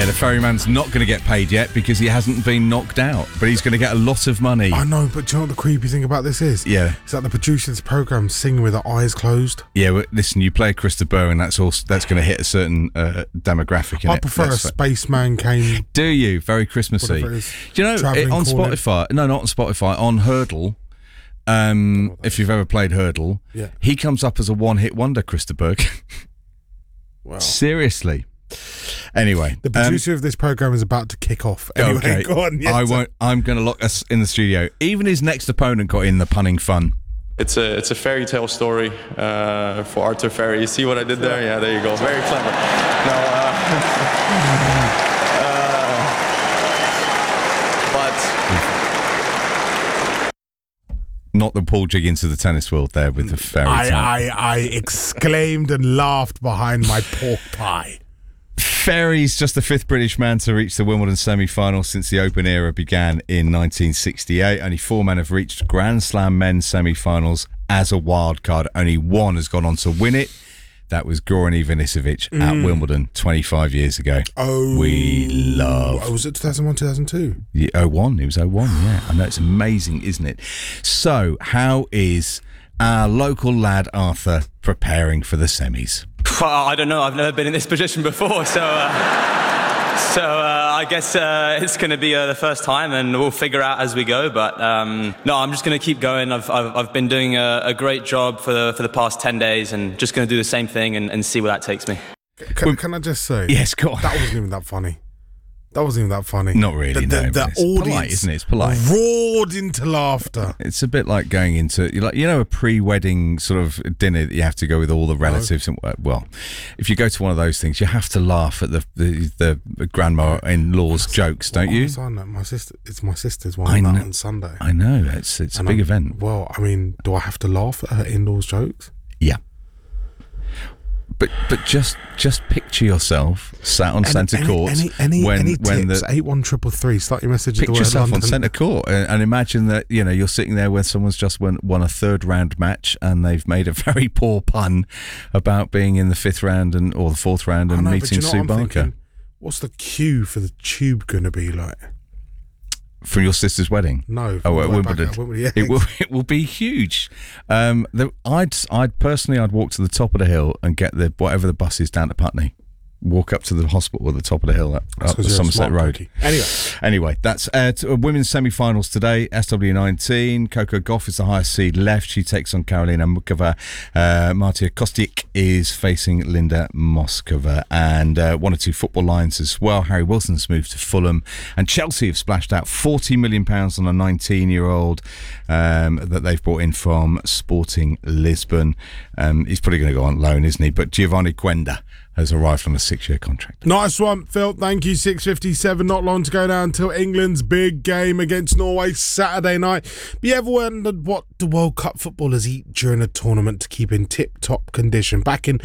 Yeah, the ferryman's not going to get paid yet because he hasn't been knocked out, but he's going to get a lot of money. I know, but do you know what the creepy thing about this is? Yeah. It's that the producer of this programme singing with their eyes closed. Yeah, well, listen, you play Krista Burr and that's going to hit a certain demographic. I prefer a spaceman came. Do you? Very Christmassy. Do you know, on Spotify, no, not on Spotify, on Hurdle, if you've ever played Hurdle, he comes up as a one-hit wonder, Krista Berg. Wow. Seriously. Anyway, the producer of this program is about to kick off. Anyway, okay. Go on. Yes, I'm going to lock us in the studio. Even his next opponent got in the punning fun. It's a fairy tale story for Arthur Ferry. You see what I did there? Yeah, there you go. Very clever. Not the Paul Jiggins of the tennis world there with the fairy tale. I exclaimed and laughed behind my pork pie. Ferry's just the fifth British man to reach the Wimbledon semi-final since the Open era began in 1968. Only 4 men have reached Grand Slam men's semi-finals as a wild card. Only one has gone on to win it. That was Goran Ivanisevic at Wimbledon 25 years ago. Oh, was it 2001, 2002? Yeah, 01. It was 01, yeah. I know, it's amazing, isn't it? So, how is our local lad Arthur preparing for the semis? Well, I don't know. I've never been in this position before, so I guess it's going to be the first time, and we'll figure out as we go. But no, I'm just going to keep going. I've been doing a great job for the past 10 days, and just going to do the same thing and see where that takes me. Can I just say? Yes, go on. That wasn't even that funny. That wasn't even that funny. Not really, no. The it's audience polite, isn't it? It's polite. Roared into laughter. It's a bit like going into, a pre-wedding sort of dinner that you have to go with all the relatives. And well, if you go to one of those things, you have to laugh at the grandma-in-law's jokes, don't you? It's my sister's one on Sunday. I know. It's a big event. Well, I mean, do I have to laugh at her in-laws jokes? Yeah. But just picture yourself sat on centre court. Any tips? 81333. Start your message. Picture yourself on centre court and imagine that you're sitting there where someone's just won a third round match and they've made a very poor pun about being in the fifth round or the fourth round and meeting Sue Barker. What's the cue for the tube going to be like? From your sister's wedding? No. At Wimbledon. Yeah. It will be huge. I'd personally walk to the top of the hill and get whatever the bus is down to Putney. Walk up to the hospital at the top of the hill up the Somerset Road. Anyway, that's women's semi-finals today. SW19. Coco Gauff is the highest seed left. She takes on Karolina Muchova. Martia Kostyuk is facing Linda Moskova. And 1 or 2 football lines as well. Harry Wilson's moved to Fulham. And Chelsea have splashed out £40 million on a 19-year-old that they've brought in from Sporting Lisbon. He's probably going to go on loan, isn't he? But Giovanni Quenda has arrived on a 6-year contract. Nice one, Phil. Thank you. 6:57. Not long to go now until England's big game against Norway Saturday night. But you ever wondered what the World Cup footballers eat during a tournament to keep in tip-top condition? Back in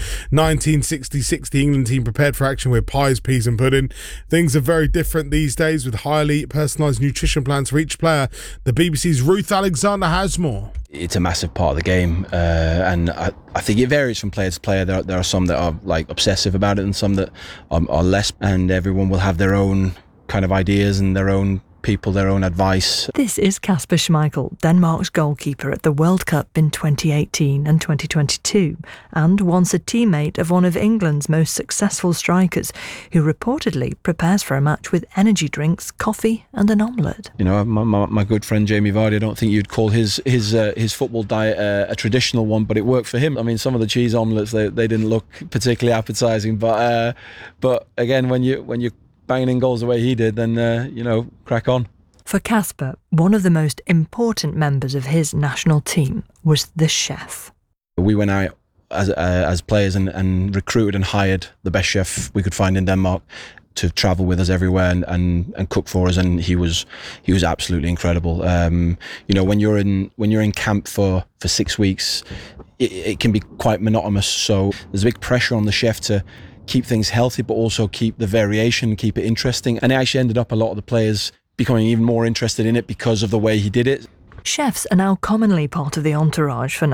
1966, the England team prepared for action with pies, peas and pudding. Things are very different these days with highly personalised nutrition plans for each player. The BBC's Ruth Alexander has more. It's a massive part of the game, and I think it varies from player to player. There are some that are like obsessive about it and some that are less, and everyone will have their own kind of ideas and their own people, their own advice. This is Kasper Schmeichel, Denmark's goalkeeper at the World Cup in 2018 and 2022, and once a teammate of one of England's most successful strikers, who reportedly prepares for a match with energy drinks, coffee and an omelette. My good friend Jamie Vardy, I don't think you'd call his football diet a traditional one, but it worked for him. I mean, some of the cheese omelettes, they didn't look particularly appetising, but again, when you're banging in goals the way he did, then, crack on. For Kasper, one of the most important members of his national team was the chef. We went out as players and recruited and hired the best chef we could find in Denmark to travel with us everywhere and cook for us, and he was absolutely incredible. When you're in camp for 6 weeks, it can be quite monotonous, so there's a big pressure on the chef to keep things healthy, but also keep the variation, keep it interesting. And it actually ended up a lot of the players becoming even more interested in it because of the way he did it. Chefs are now commonly part of the entourage for